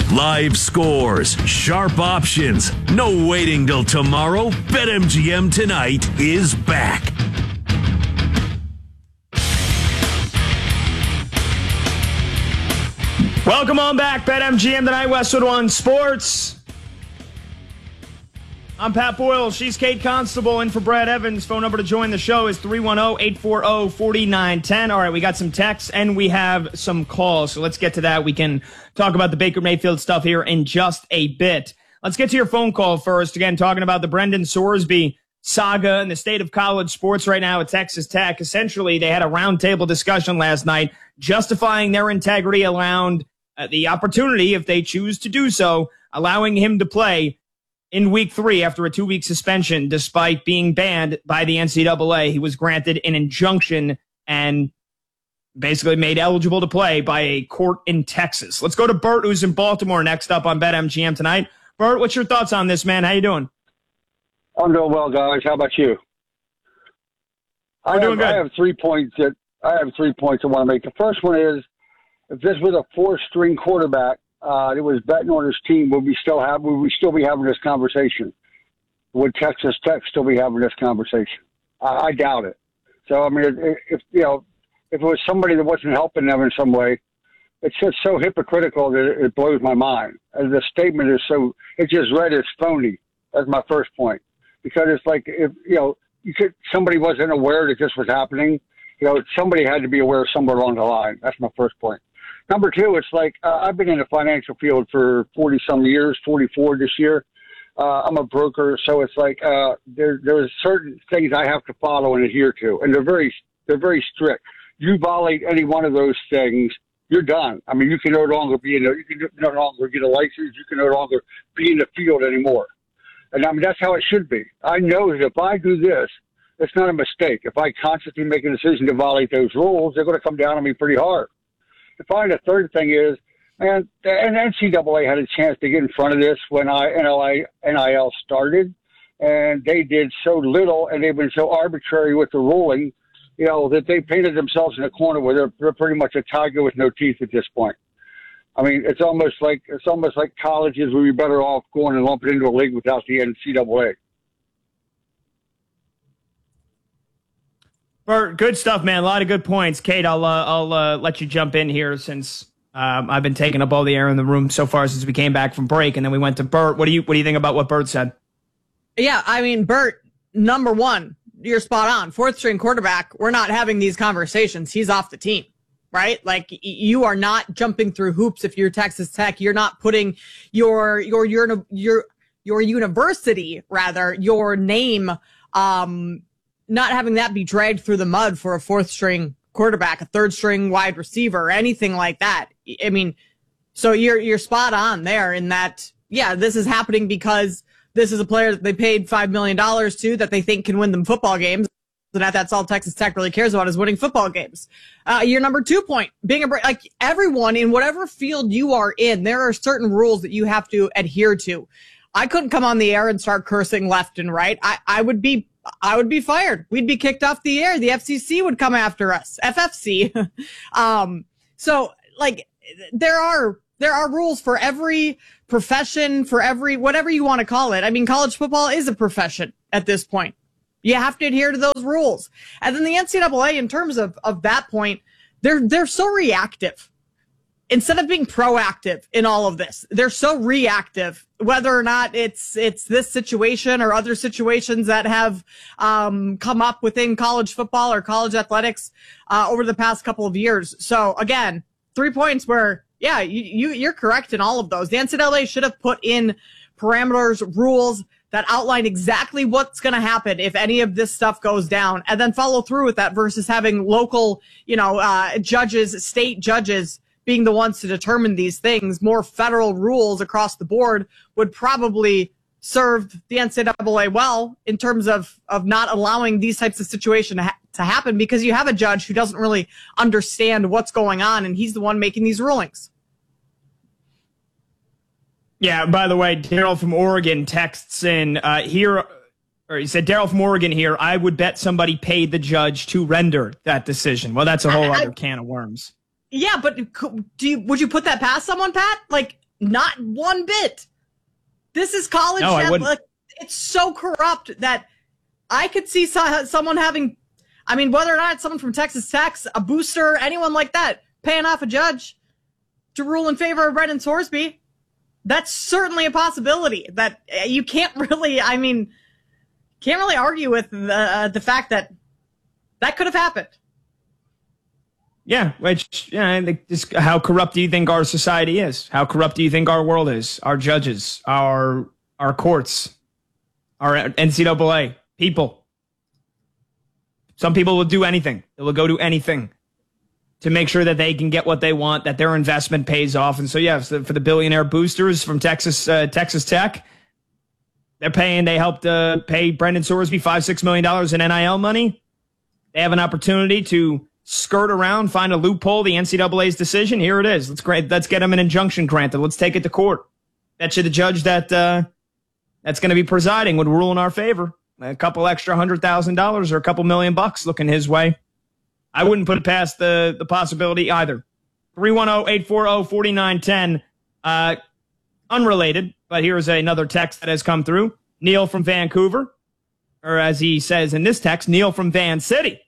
Live scores, sharp options, no waiting till tomorrow. BetMGM Tonight is back. Welcome on back, BetMGM Tonight, Westwood One Sports. I'm Pat Boyle. She's Kate Constable in for Brad Evans. Phone number to join the show is 310-840-4910. All right, we got some texts and we have some calls, so let's get to that. We can talk about the Baker Mayfield stuff here in just a bit. Let's get to your phone call first. Again, talking about the Brendan Sorsby saga and the state of college sports right now at Texas Tech. Essentially, they had a roundtable discussion last night justifying their integrity around the opportunity, if they choose to do so, allowing him to play in week 3 after a 2-week suspension, despite being banned by the NCAA. He was granted an injunction and basically made eligible to play by a court in Texas. Let's go to Bert, who's in Baltimore, next up on BetMGM Tonight. Bert, what's your thoughts on this, man? How you doing? I'm doing well, guys. How about you? We're doing good. I have 3 points I want to make. The first one is, if this was a 4th-string quarterback that was betting on his team, would we still be having this conversation? Would Texas Tech still be having this conversation? I doubt it. So, I mean, if it was somebody that wasn't helping them in some way, it's just so hypocritical that it blows my mind. And the statement is it's just read as phony. That's my first point. Because it's like, if, somebody wasn't aware that this was happening, somebody had to be aware somewhere along the line. That's my first point. Number 2, it's like, I've been in the financial field for 40-some years, 44 this year. I'm a broker, so it's like there's certain things I have to follow and adhere to, and they're very strict. You violate any one of those things, you're done. I mean, you can no longer you can no longer get a license. You can no longer be in the field anymore. And I mean, that's how it should be. I know that if I do this, it's not a mistake. If I constantly make a decision to violate those rules, they're going to come down on me pretty hard. The third thing is, and NCAA had a chance to get in front of this when NIL started, and they did so little, and they've been so arbitrary with the ruling, that they painted themselves in a corner where they're pretty much a tiger with no teeth at this point. I mean, it's almost like colleges would be better off going and lumping into a league without the NCAA. Bert, good stuff, man. A lot of good points. Kate, I'll let you jump in here since I've been taking up all the air in the room so far since we came back from break, and then we went to Bert. What do you think about what Bert said? Yeah, I mean, Bert, number one, you're spot on. 4th-string quarterback, we're not having these conversations. He's off the team, right? Like, you are not jumping through hoops if you're Texas Tech. You're not putting your university, rather, your name, not having that be dragged through the mud for a 4th-string quarterback, a 3rd-string wide receiver, anything like that. I mean, so you're spot on there in that, yeah, this is happening because this is a player that they paid $5 million to that they think can win them football games. And that's all Texas Tech really cares about is winning football games. Your number 2 point, like everyone in whatever field you are in, there are certain rules that you have to adhere to. I couldn't come on the air and start cursing left and right. I would be fired. We'd be kicked off the air. The FCC would come after us. FFC. So like there are rules for every profession, for every, whatever you want to call it. I mean, college football is a profession at this point. You have to adhere to those rules. And then the NCAA, in terms of that point, they're so reactive. Instead of being proactive in all of this, they're so reactive, whether or not it's this situation or other situations that have come up within college football or college athletics over the past couple of years. So again, 3 points where, yeah, you're correct in all of those. The NCAA should have put in parameters, rules that outline exactly what's going to happen if any of this stuff goes down, and then follow through with that versus having local, judges, state judges being the ones to determine these things. More federal rules across the board would probably serve the NCAA well in terms of not allowing these types of situations to happen, because you have a judge who doesn't really understand what's going on, and he's the one making these rulings. Yeah, by the way, Daryl from Oregon texts in here, or he said, Daryl from Oregon here, I would bet somebody paid the judge to render that decision. Well, that's a whole other can of worms. Yeah, but would you put that past someone, Pat? Like, Not one bit. This is college. No, I wouldn't. It's so corrupt that I could see someone having, whether or not it's someone from Texas Tech, a booster, anyone like that, paying off a judge to rule in favor of Brendan Sorsby. That's certainly a possibility that you can't really argue with the fact that could have happened. Yeah, which, I think just how corrupt do you think our society is? How corrupt do you think our world is? Our judges, our courts, our NCAA, people. Some people will do anything. They will go to anything to make sure that they can get what they want, that their investment pays off. And so, for the billionaire boosters from Texas Tech, they helped pay Brendan Sorsby $5-6 million in NIL money. They have an opportunity to skirt around, find a loophole, the NCAA's decision. Here it is. Let's get him an injunction granted. Let's take it to court. Bet you the judge that's going to be presiding would rule in our favor. A couple extra $100,000 or a couple $1 million looking his way. I wouldn't put it past the possibility either. 310-840-4910. Unrelated, but here's another text that has come through. Neil from Vancouver, or as he says in this text, Neil from Van City.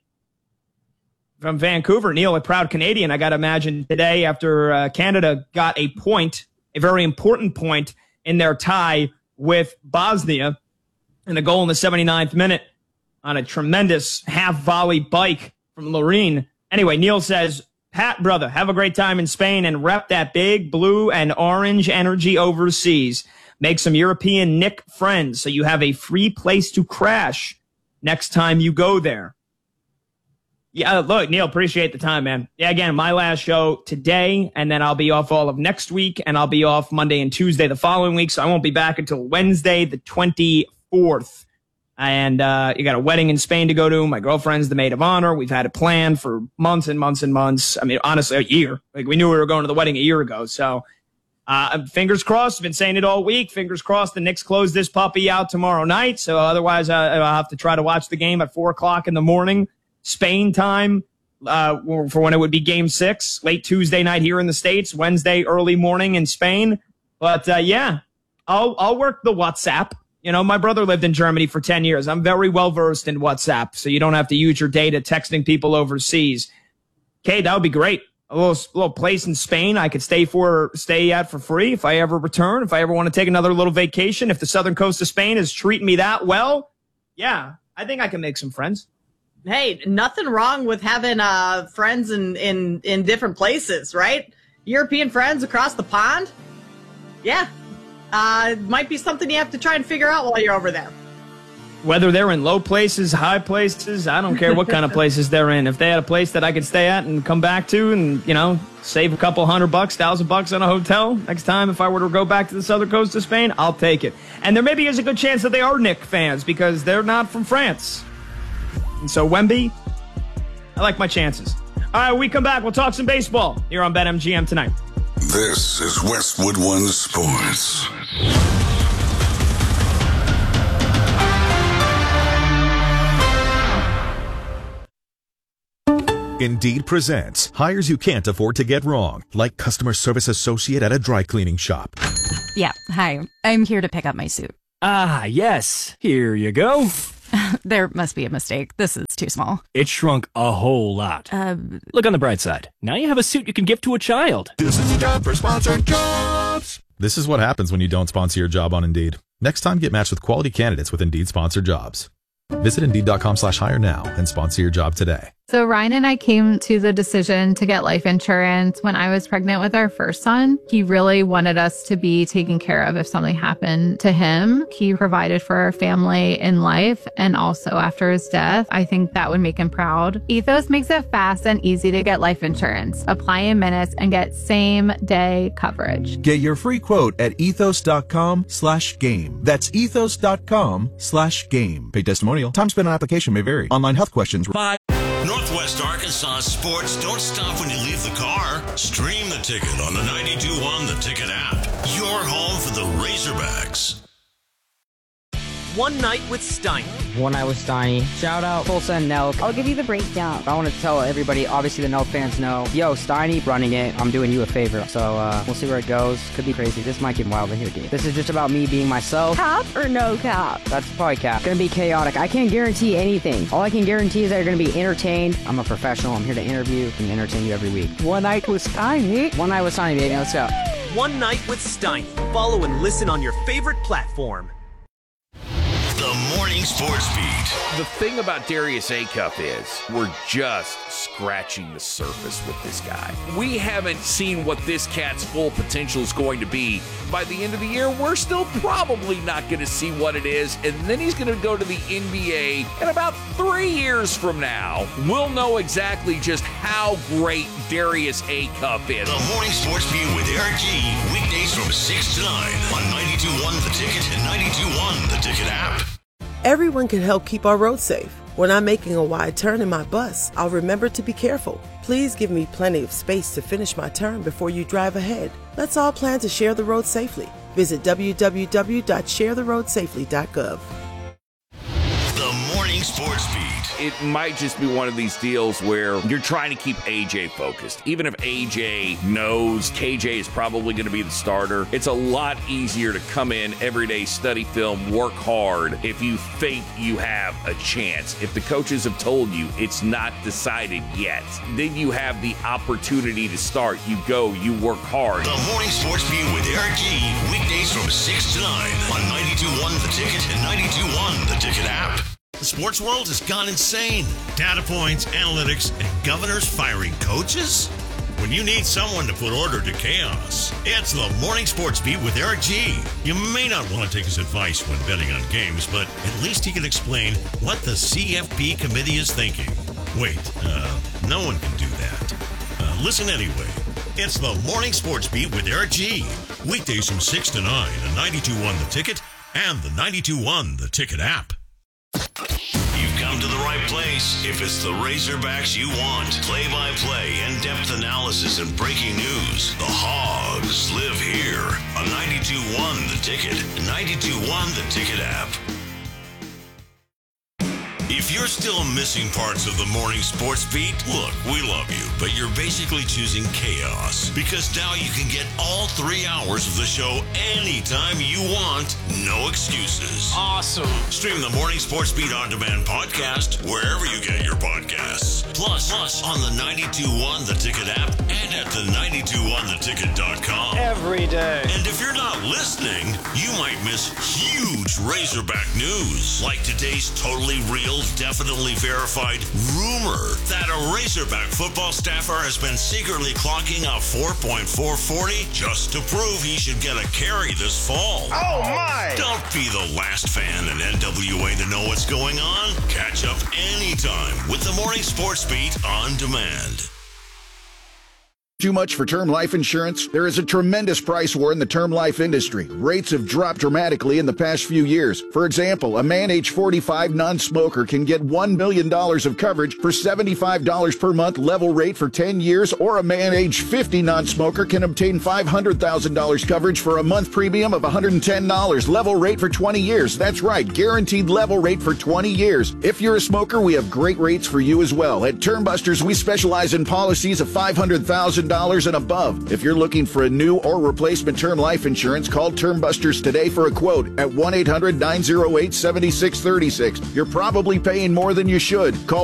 From Vancouver, Neil, a proud Canadian, I got to imagine today after Canada got a point, a very important point in their tie with Bosnia, and a goal in the 79th minute on a tremendous half-volley bike from Loreen. Anyway, Neil says, Pat, brother, have a great time in Spain and rep that big blue and orange energy overseas. Make some European Nick friends so you have a free place to crash next time you go there. Yeah, look, Neil, appreciate the time, man. Yeah, again, my last show today, and then I'll be off all of next week, and I'll be off Monday and Tuesday the following week, so I won't be back until Wednesday, the 24th. And you got a wedding in Spain to go to. My girlfriend's the maid of honor. We've had it planned for months and months and months. Honestly, a year. Like, we knew we were going to the wedding a year ago. So fingers crossed. I've been saying it all week. Fingers crossed the Knicks close this puppy out tomorrow night. So otherwise, I'll have to try to watch the game at 4 o'clock in the morning, Spain time, for when it would be Game 6, late Tuesday night here in the States, Wednesday early morning in Spain. But I'll work the WhatsApp. My brother lived in Germany for 10 years. I'm very well versed in WhatsApp, so you don't have to use your data texting people overseas. Okay, that would be great. A little place in Spain I could stay at for free if I ever return, if I ever want to take another little vacation. If the southern coast of Spain is treating me that well, yeah, I think I can make some friends. Hey, nothing wrong with having friends in different places, right? European friends across the pond? Yeah. It might be something you have to try and figure out while you're over there. Whether they're in low places, high places, I don't care what kind of places they're in. If they had a place that I could stay at and come back to and, save a couple $100, $1,000 on a hotel next time if I were to go back to the southern coast of Spain, I'll take it. And there maybe is a good chance that they are Knicks fans because they're not from France. And so Wemby, I like my chances. All right, when we come back, we'll talk some baseball here on BetMGM tonight. This is Westwood One Sports. Indeed presents hires you can't afford to get wrong, like customer service associate at a dry cleaning shop. Yeah, hi. I'm here to pick up my suit. Ah, yes. Here you go. There must be a mistake. This is too small. It shrunk a whole lot. Look on the bright side. Now you have a suit you can give to a child. This is a job for sponsored jobs. This is what happens when you don't sponsor your job on Indeed. Next time, get matched with quality candidates with Indeed sponsored jobs. Visit Indeed.com/hire now and sponsor your job today. So Ryan and I came to the decision to get life insurance when I was pregnant with our first son. He really wanted us to be taken care of if something happened to him. He provided for our family in life and also after his death. I think that would make him proud. Ethos makes it fast and easy to get life insurance. Apply in minutes and get same-day coverage. Get your free quote at ethos.com/game. That's ethos.com/game. Pay testimonial. Time spent on application may vary. Online health questions. Northwest Arkansas sports don't stop when you leave the car. Stream the ticket on the 92.1 The Ticket app. Your home for the Razorbacks. One night with Steiner, One Night with Steiny. Shout out Tulsa and Nelk. I'll give you the breakdown. I want to tell everybody, obviously the Nelk fans know, yo, Steiny running it, I'm doing you a favor. So we'll see where it goes. Could be crazy. This might get wild in here, dude. This is just about me being myself. Cap or no cap? That's probably cap. Gonna be chaotic. I can't guarantee anything. All I can guarantee is that you're gonna be entertained. I'm a professional. I'm here to interview and entertain you every week. One Night with Steiny. One Night with Steiny, baby. Let's go. One Night with Steiny. Follow and listen on your favorite platform. The Morning Sports Beat. The thing about Darius Acuff is we're just scratching the surface with this guy. We haven't seen what this cat's full potential is going to be. By the end of the year, we're still probably not going to see what it is, and then he's going to go to the NBA, and about 3 years from now, we'll know exactly just how great Darius Acuff is. The Morning Sports Beat with Eric G. Weekdays from 6 to 9 on 92.1 The Ticket and 92.1 The Ticket app. Everyone can help keep our roads safe. When I'm making a wide turn in my bus, I'll remember to be careful. Please give me plenty of space to finish my turn before you drive ahead. Let's all plan to share the road safely. Visit www.sharetheroadsafely.gov. The Morning Sports Beat. It might just be one of these deals where you're trying to keep AJ focused. Even if AJ knows KJ is probably going to be the starter, it's a lot easier to come in every day, study film, work hard if you think you have a chance. If the coaches have told you it's not decided yet, then you have the opportunity to start. You go, you work hard. The Morning Sports Beat with Eric G. Weekdays from 6 to 9 on 92.1 The Ticket and 92.1 The Ticket app. The sports world has gone insane. Data points, analytics, and governors firing coaches? When you need someone to put order to chaos, it's the Morning Sports Beat with Eric G. You may not want to take his advice when betting on games, but at least he can explain what the CFP committee is thinking. Wait, no one can do that. Listen anyway. It's the Morning Sports Beat with Eric G. Weekdays from 6 to 9 on 92.1 The Ticket and the 92.1 The Ticket app. You've come to the right place if it's the Razorbacks you want. Play-by-play, in-depth analysis, and breaking news. The Hogs live here on 92.1 The Ticket, 92.1 The Ticket app. If you're still missing parts of the Morning Sports Beat, look, we love you, but you're basically choosing chaos. Because now you can get all 3 hours of the show anytime you want, no excuses. Awesome. Stream the Morning Sports Beat On Demand podcast wherever you get your podcasts. Plus on the 92.1 The Ticket app and at the 92.1theticket.com. Every day. And if you're not listening, you might miss huge Razorback news, like today's totally real, definitely verified rumor that a Razorback football staffer has been secretly clocking a 4.440 just to prove he should get a carry this fall. Oh my! Don't be the last fan in NWA to know what's going on. Catch up anytime with the Morning Sports Beat On Demand. Too much for term life insurance? There is a tremendous price war in the term life industry. Rates have dropped dramatically in the past few years. For example, a man age 45 non-smoker can get $1 million of coverage for $75 per month level rate for 10 years, or a man age 50 non-smoker can obtain $500,000 coverage for a month premium of $110 level rate for 20 years. That's right, guaranteed level rate for 20 years. If you're a smoker, we have great rates for you as well. At Termbusters, we specialize in policies of $500,000 and above. If you're looking for a new or replacement term life insurance, call Termbusters today for a quote at 1-800-908-7636. You're probably paying more than you should. Call